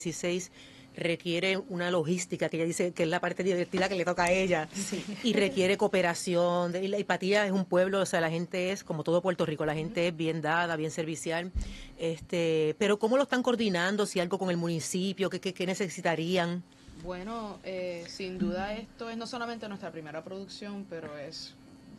16 requiere una logística que ella dice que es la parte divertida que le toca a ella, sí, y requiere cooperación. Y la Patilla es un pueblo, o sea, la gente es como todo Puerto Rico, la gente es bien dada, bien servicial, pero ¿cómo lo están coordinando? Si algo con el municipio, ¿qué necesitarían? Bueno, sin duda esto es no solamente nuestra primera producción, pero es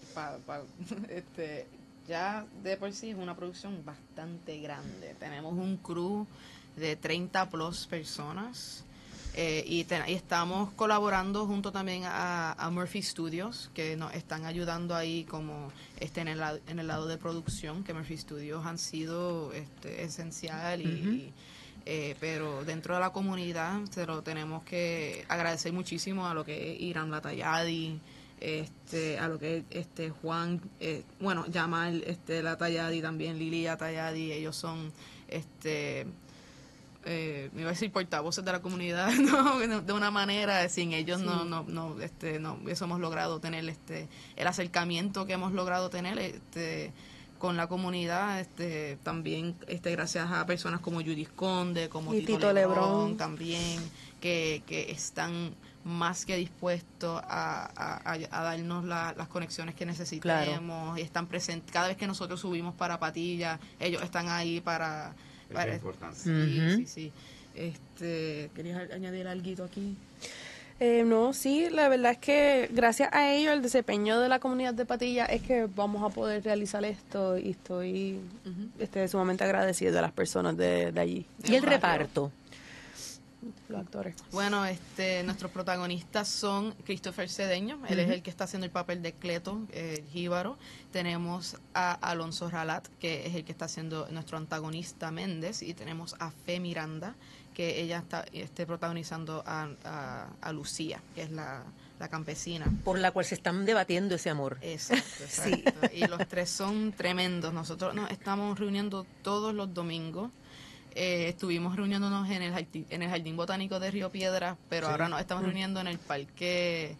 ya de por sí es una producción bastante grande. Tenemos un crew de 30 plus personas y estamos colaborando junto también a Murphy Studios, que nos están ayudando ahí como en el lado de producción, que Murphy Studios han sido esencial pero dentro de la comunidad se lo tenemos que agradecer muchísimo a lo que es Irán Latayadi, a lo que es Juan, Yamal Latayadi, también Lili Latayadi. Ellos son me iba a decir portavoces de la comunidad, ¿no? De una manera, sin ellos sí. no hubiésemos logrado tener el acercamiento que hemos logrado tener con la comunidad, también gracias a personas como Judith Conde, como Tito Lebrón también, que están más que dispuestos a darnos las conexiones que necesitemos, claro. Y están presentes cada vez que nosotros subimos para Patilla, ellos están ahí para es importante. Sí. ¿Querías añadir algo aquí? No, sí, la verdad es que gracias a ello, el desempeño de la comunidad de Patilla es que vamos a poder realizar esto y estoy sumamente agradecido de las personas de allí. ¿Y el reparto? Los actores. Bueno, nuestros protagonistas son Christopher Cedeño, él es el que está haciendo el papel de Cleto, Jíbaro. Tenemos a Alonso Ralat, que es el que está haciendo nuestro antagonista Méndez, y tenemos a Fe Miranda, que ella está protagonizando a Lucía, que es la campesina. Por la cual se están debatiendo ese amor. Exacto. Sí. Y los tres son tremendos. Nosotros nos estamos reuniendo todos los domingos. Estuvimos reuniéndonos en el Jardín Botánico de Río Piedras, pero sí. Ahora nos estamos reuniendo en el parque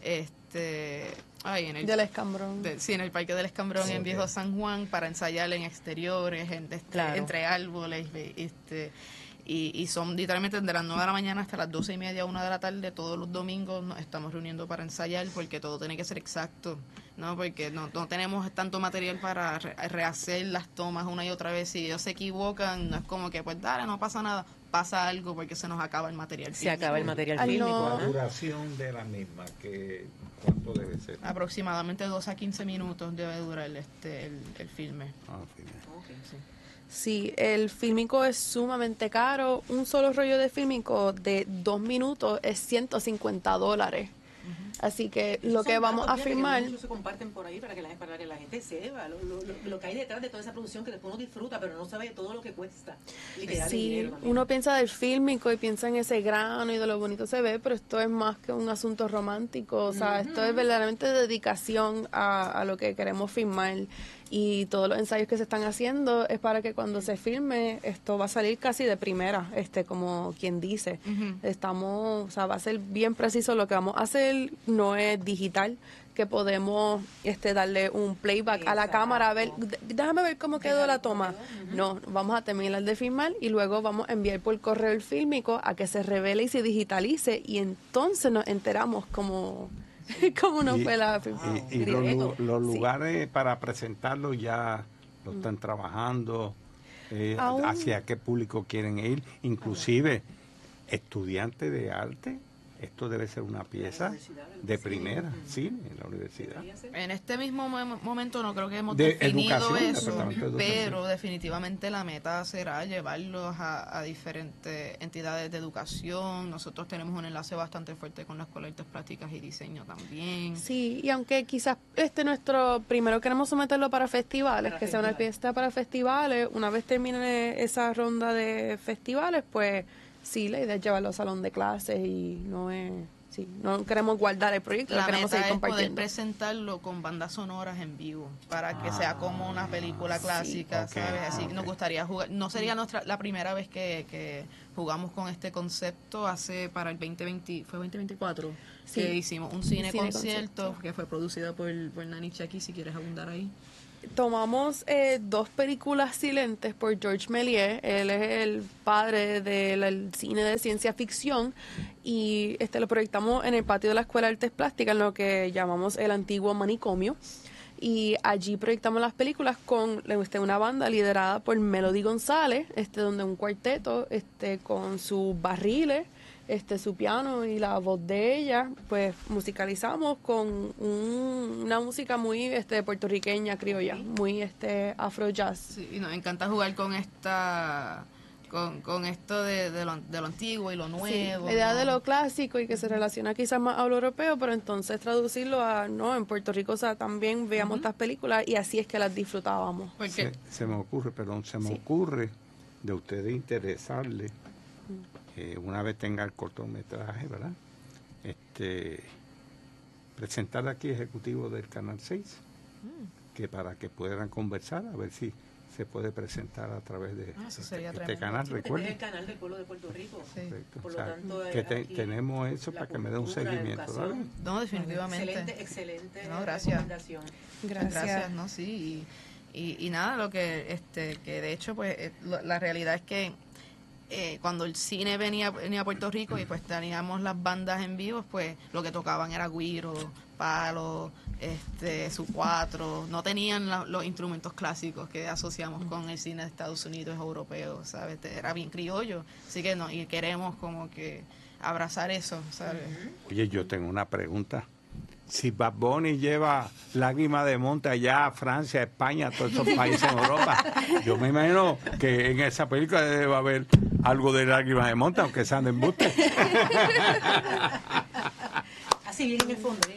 del Escambrón. En el Parque del Escambrón, sí, en Viejo San Juan, para ensayar en exteriores, claro. entre árboles, y son literalmente de las 9 de la mañana hasta las 12:30, 1 de la tarde, todos los domingos nos estamos reuniendo para ensayar, porque todo tiene que ser exacto, ¿no? Porque no tenemos tanto material para rehacer las tomas una y otra vez. Si ellos se equivocan, no es como que, pues dale, no pasa nada, pasa algo porque se nos acaba el material fílmico. Se acaba el material fílmico. La duración de la misma, ¿cuánto debe ser? Aproximadamente 12 a 15 minutos debe durar el filme. Filme. Okay, sí. Sí, el fílmico es sumamente caro. Un solo rollo de fílmico de 2 minutos es $150. Así que lo que vamos a filmar... Muchos se comparten por ahí para que la gente sepa lo que hay detrás de toda esa producción que después uno disfruta, pero no sabe todo lo que cuesta. Sí, uno piensa del fílmico y piensa en ese grano y de lo bonito se ve, pero esto es más que un asunto romántico. O sea, esto es verdaderamente dedicación a lo que queremos filmar. Y todos los ensayos que se están haciendo es para que cuando se filme esto va a salir casi de primera, como quien dice. Va a ser bien preciso lo que vamos a hacer, no es digital, que podemos darle un playback a la cámara, a ver, déjame ver cómo quedó la toma. No, vamos a terminar de filmar y luego vamos a enviar por correo el fílmico a que se revele y se digitalice, y entonces nos enteramos cómo no fue la y los lugares para presentarlo ya lo están trabajando, hacia qué público quieren ir, inclusive estudiantes de arte. Esto debe ser una pieza de primera, sí, en la universidad. En este mismo momento no creo que hemos definido eso, pero definitivamente la meta será llevarlos a diferentes entidades de educación. Nosotros tenemos un enlace bastante fuerte con la Escuela de Artes Plásticas y Diseño también. Sí, y aunque quizás nuestro primero queremos someterlo para festivales, sea una pieza para festivales, una vez termine esa ronda de festivales, pues sí, la idea es llevarlo al salón de clases y no queremos guardar el proyecto, lo queremos seguir compartiendo. Poder presentarlo con bandas sonoras en vivo para que sea como una película clásica, sí, ¿sabes? Así nos gustaría jugar. No sería la primera vez que jugamos con este concepto. Para el 2020, fue 2024, sí, que hicimos un cine concierto que fue producido por Nani Chaki, si quieres abundar ahí. Tomamos 2 películas silentes por Georges Méliès. Él es el padre del cine de ciencia ficción y lo proyectamos en el patio de la Escuela de Artes Plásticas, en lo que llamamos el antiguo manicomio. Y allí proyectamos las películas con una banda liderada por Melody González, donde un cuarteto con sus barriles, su piano y la voz de ella, pues musicalizamos con una música muy puertorriqueña, criolla, muy afro jazz. Sí, y nos encanta jugar con con esto de lo antiguo y lo nuevo. Sí, la idea de lo clásico y que se relaciona quizás más a lo europeo, pero entonces traducirlo a, no, en Puerto Rico, o sea, también veamos estas películas y así es que las disfrutábamos. Se me ocurre de ustedes interesarle, una vez tenga el cortometraje, ¿verdad? Presentar aquí ejecutivo del Canal 6, que para que puedan conversar, a ver si se puede presentar a través de este canal. Recuerden, es el canal del pueblo de Puerto Rico. Sí. Por lo tanto, que tenemos eso para que me dé un seguimiento, ¿vale? No, definitivamente. Excelente no, gracias. recomendación. Gracias, no, sí. Y nada, lo que de hecho, pues, la realidad es que cuando el cine venía a Puerto Rico y pues teníamos las bandas en vivo, pues lo que tocaban era güiro, palo, su cuatro, no tenían los instrumentos clásicos que asociamos con el cine de Estados Unidos, europeo, ¿sabes? Era bien criollo, así que no, y queremos como que abrazar eso, ¿sabes? Oye, yo tengo una pregunta. Si Bad Bunny lleva Lágrima de Monte allá a Francia, España, a todos esos países en Europa, yo me imagino que en esa película debe haber algo de Lágrima de Monte, aunque sean de embuste. Así, bien en el fondo,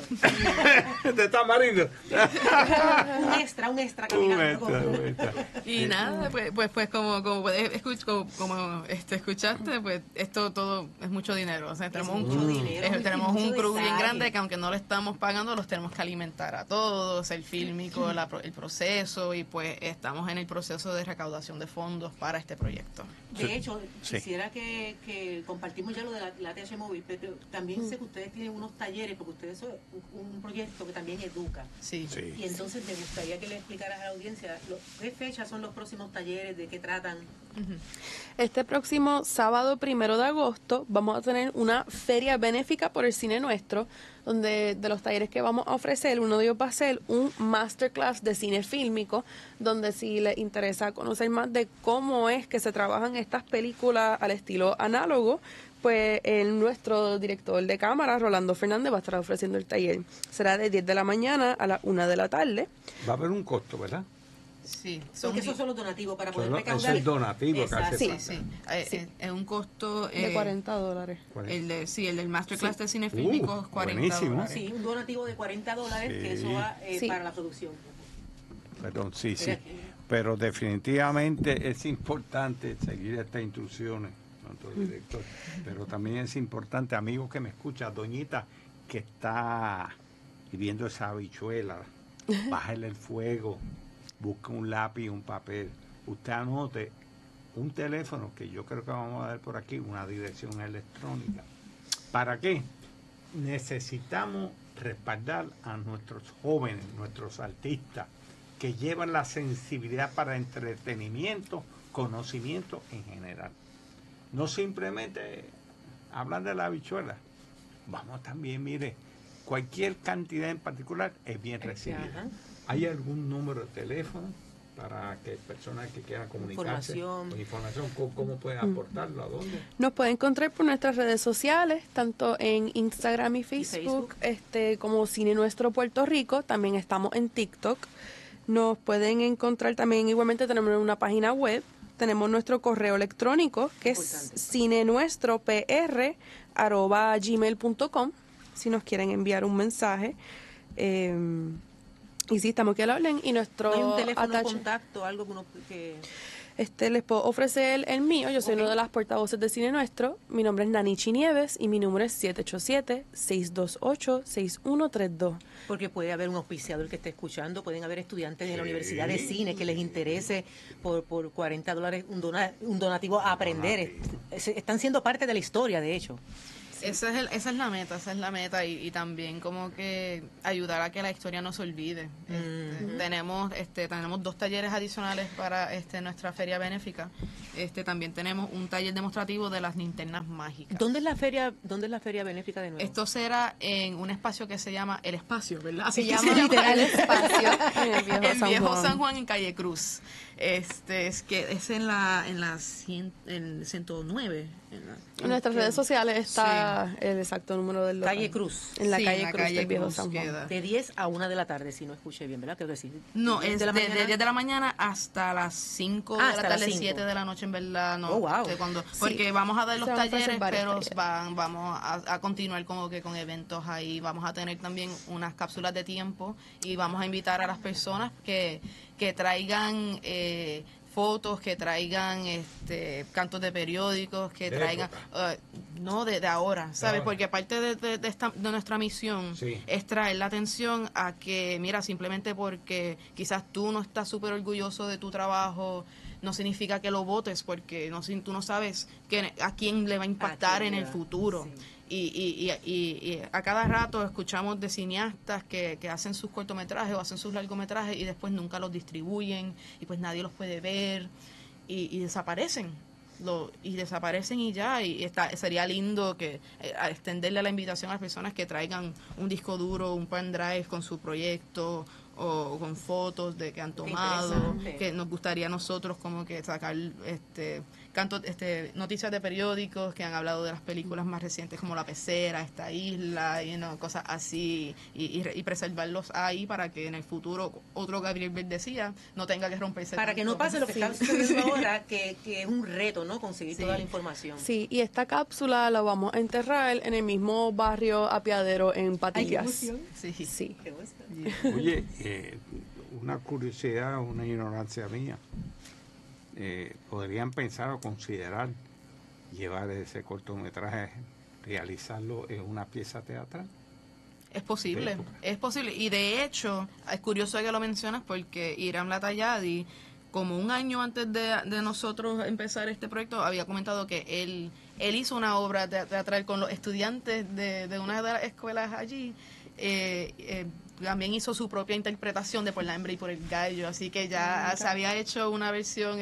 De tamarindo. un extra caminando. Y nada, pues como puedes escuchaste, pues esto todo es mucho dinero. O sea, tenemos un crew bien grande que aunque no le estamos pagando, los tenemos que alimentar a todos, el fílmico, el proceso, y pues estamos en el proceso de recaudación de fondos para este proyecto. De hecho, quisiera que compartimos ya lo de la TH Móvil, pero también sé que ustedes tienen unos talleres, porque ustedes son un proyecto que también educa. Sí. Y entonces me gustaría que le explicaras a la audiencia qué fechas son los próximos talleres, de qué tratan. Este próximo sábado 1 de agosto vamos a tener una feria benéfica por el cine nuestro, donde de los talleres que vamos a ofrecer, uno de ellos va a ser un masterclass de cine fílmico, donde si les interesa conocer más de cómo es que se trabajan estas películas al estilo análogo, pues nuestro director de cámara, Rolando Fernández, va a estar ofreciendo el taller. Será de 10 de la mañana a las 1 de la tarde. Va a haber un costo, ¿verdad? Sí. Porque esos son los donativos para poder recaudar. Eso es donativo. Sí. Es un costo de $40. El del masterclass de cine fílmico es $40. Buenísimo. Sí, un donativo de $40 que eso va para la producción. Perdón, sí. Pero definitivamente es importante seguir estas instrucciones, tanto director, pero también es importante, amigo que me escucha, doñita, que está hirviendo esa habichuela, bájale el fuego, busca un lápiz, un papel, usted anote un teléfono que yo creo que vamos a dar por aquí, una dirección electrónica. ¿Para qué? Necesitamos respaldar a nuestros jóvenes, nuestros artistas, que llevan la sensibilidad para entretenimiento, conocimiento en general. No simplemente hablar de la habichuela. Vamos también, mire, cualquier cantidad en particular es bien recibida. ¿Hay algún número de teléfono para que personas que quieran comunicarse con información, cómo pueden aportarlo? ¿A dónde? Nos pueden encontrar por nuestras redes sociales, tanto en Instagram y Facebook, como Cine Nuestro Puerto Rico. También estamos en TikTok. Nos pueden encontrar también, igualmente tenemos una página web, tenemos nuestro correo electrónico que es cinenuestropr@gmail.com si nos quieren enviar un mensaje. Y sí, estamos que lo hablen. Y nuestro ¿No hay un teléfono de contacto, algo que les puedo ofrecer el mío. Yo soy uno de las portavoces de Cine Nuestro. Mi nombre es Nanichi Nieves y mi número es 787-628-6132. Porque puede haber un auspiciador que esté escuchando, pueden haber estudiantes de la Universidad de Cine que les interese por $40 un donativo a aprender. Están siendo parte de la historia, de hecho. Esa es la meta y también como que ayudar a que la historia no se olvide. Tenemos 2 talleres adicionales para nuestra feria benéfica. También tenemos un taller demostrativo de las linternas mágicas. ¿Dónde es la feria benéfica de nuevo? Esto será en un espacio que se llama El Espacio, ¿verdad? Así se llama literal El Espacio en el viejo San Juan en Calle Cruz. Es en 109. En nuestras redes sociales está el exacto número del local. Calle Cruz. En la calle Cruz del viejo San Juan. Queda. De 10 a 1 de la tarde, si no escuché bien, ¿verdad? Creo que sí. No, es de 10 de la mañana hasta las 5 de la tarde, 7 de la noche, en verdad. No, wow. Porque vamos a dar los talleres, pero talleres. vamos a continuar como que con eventos ahí. Vamos a tener también unas cápsulas de tiempo y vamos a invitar a las personas que traigan fotos, que traigan cantos de periódicos, que traigan no de ahora, ¿sabes? Porque parte de nuestra misión es traer la atención a que, mira, simplemente porque quizás tú no estás súper orgulloso de tu trabajo, no significa que lo votes, porque tú no sabes a quién le va a impactar en el futuro. Sí. Y a cada rato escuchamos de cineastas que hacen sus cortometrajes o hacen sus largometrajes y después nunca los distribuyen y pues nadie los puede ver y desaparecen. Y ya, sería lindo que extenderle la invitación a las personas que traigan un disco duro, un pendrive con su proyecto o con fotos de que han tomado, que nos gustaría a nosotros como que sacar noticias de periódicos que han hablado de las películas más recientes como La Pecera, Esta Isla, cosas así, y preservarlos ahí para que en el futuro otro Gabriel Verdecía no tenga que romperse. Para que no pase lo que está sucediendo ahora, que es un reto, ¿no? Conseguir toda la información. Sí, y esta cápsula la vamos a enterrar en el mismo barrio apiadero en Patillas. Ay, qué emoción. Sí. Qué emoción. Oye, una curiosidad, una ignorancia mía. ¿Podrían pensar o considerar llevar ese cortometraje, realizarlo en una pieza teatral? Es posible. Y de hecho, es curioso que lo mencionas porque Hiram Latayadi, como un año antes de nosotros empezar este proyecto, había comentado que él hizo una obra teatral con los estudiantes de una de las escuelas allí. También hizo su propia interpretación de Por la hembra y por el gallo, así que ya se había hecho una versión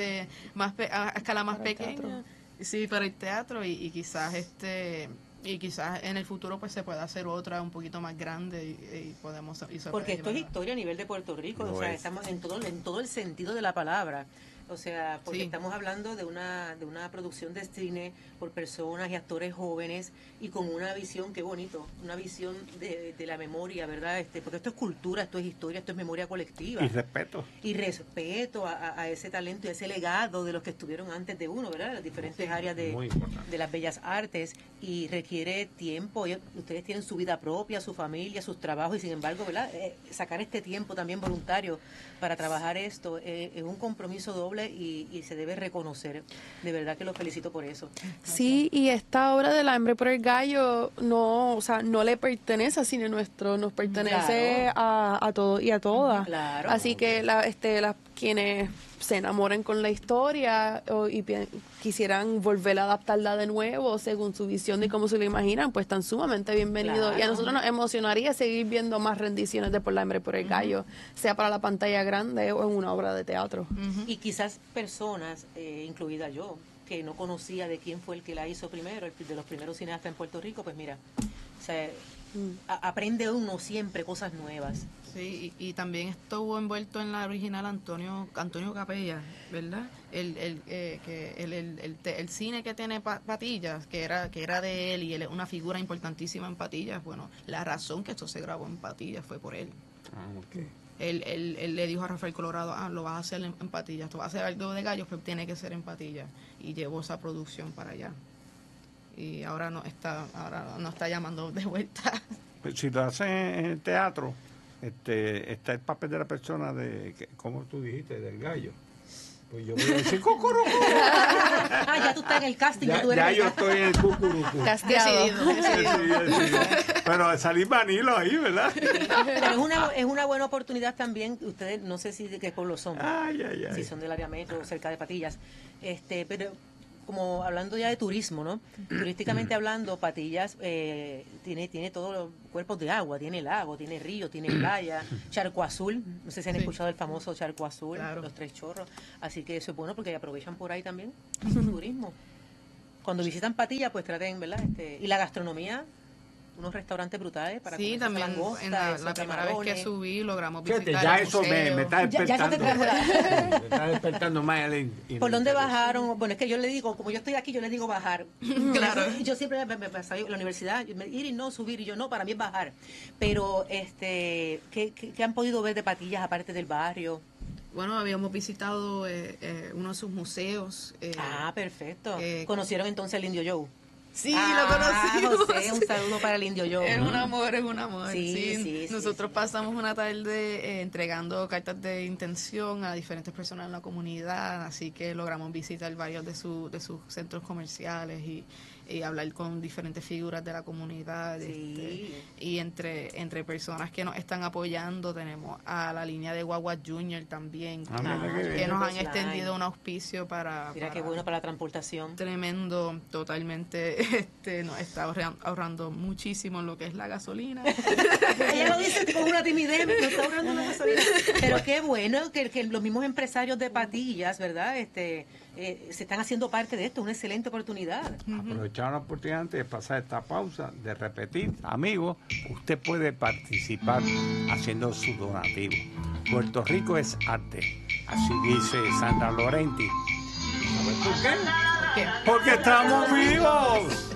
a escala más pequeña, sí, para el teatro y quizás en el futuro pues se pueda hacer otra un poquito más grande y podemos porque esto es historia a nivel de Puerto Rico, o sea, estamos en todo el sentido de la palabra. O sea, porque estamos hablando de una producción de cine por personas y actores jóvenes y con una visión, qué bonito, una visión de la memoria, ¿verdad? Porque esto es cultura, esto es historia, esto es memoria colectiva. Y respeto. Y respeto a ese talento y a ese legado de los que estuvieron antes de uno, ¿verdad? Las diferentes áreas de las bellas artes, y requiere tiempo. Ustedes tienen su vida propia, su familia, sus trabajos, y sin embargo, ¿verdad? Sacar este tiempo también voluntario para trabajar esto es un compromiso doble y se debe reconocer. De verdad que los felicito por eso. Sí, y esta obra de La hembra por el gallo no le pertenece a Cine Nuestro, nos pertenece a todos y a todas. Claro. Así que quienes se enamoren con la historia y quisieran volver a adaptarla de nuevo según su visión de cómo se lo imaginan, pues están sumamente bienvenidos. Claro. Y a nosotros nos emocionaría seguir viendo más rendiciones de Por la hembra y por el gallo, sea para la pantalla grande o en una obra de teatro. Y quizás personas, incluida yo, que no conocía de quién fue el que la hizo primero, de los primeros cineastas en Puerto Rico, pues mira, o sea, aprende uno siempre cosas nuevas. Sí, y también estuvo envuelto en la original Antonio Capella, ¿verdad? El cine que tiene Patillas, que era de él, y él es una figura importantísima en Patillas. Bueno, la razón que esto se grabó en Patillas fue por él. Okay. Él le dijo a Rafael Colorado, lo vas a hacer en Patillas, tú vas a hacer algo de gallos, pero tiene que ser en Patillas, y llevó esa producción para allá. Y ahora no está llamando de vuelta. Pues si lo hacen en el teatro, está el papel de la persona ¿cómo tú dijiste? Del gallo. Pues yo voy a decir cucurucú. Ya tú estás en el casting. Ya yo estoy en el cucurucú. Decidido. Pero salí vanilo ahí, ¿verdad? Pero es una buena oportunidad también. Ustedes, no sé si de qué pueblo son. Ay. Si son del área metro o cerca de Patillas. Pero como hablando ya de turismo, ¿no? Turísticamente hablando, Patillas tiene todos los cuerpos de agua, tiene lago, tiene río, tiene playa, Charco Azul, no sé si han escuchado el famoso Charco Azul, los Tres Chorros, así que eso es bueno porque aprovechan por ahí también su turismo. Cuando visitan Patillas, pues traten, ¿verdad? Y la gastronomía, unos restaurantes brutales para sí, también langosta, en la primera vez que subí logramos visitar ya el eso me está despertando. Me está despertando más ¿Por dónde bajaron? Bueno, es que yo le digo, como yo estoy aquí, yo le digo bajar. Claro. Yo siempre me pasaba en la universidad, ir y no subir, y yo no, para mí es bajar. Pero, ¿qué han podido ver de Patillas aparte del barrio? Bueno, habíamos visitado uno de sus museos. Perfecto. ¿Conocieron entonces al Indio Joe? Sí, lo conocimos. José, un saludo para el Indio Joe. Es un amor, es un amor. Sí. Nosotros pasamos una tarde entregando cartas de intención a diferentes personas en la comunidad, así que logramos visitar varios de sus centros comerciales y hablar con diferentes figuras de la comunidad. Y entre personas que nos están apoyando tenemos a la línea de Guagua Junior también, que nos han extendido un auspicio para... Mira qué bueno para la transportación. Tremendo, totalmente. Nos está ahorrando muchísimo en lo que es la gasolina. Ella lo dice con una timidez, nos está ahorrando la gasolina. Pero qué bueno que los mismos empresarios de Patillas, ¿verdad? Se están haciendo parte de esto, una excelente oportunidad. Aprovechar la oportunidad antes de pasar esta pausa, de repetir, amigos, usted puede participar haciendo su donativo. Puerto Rico es arte, así dice Sandra Lorenti. ¿Sabes por qué? Porque estamos vivos.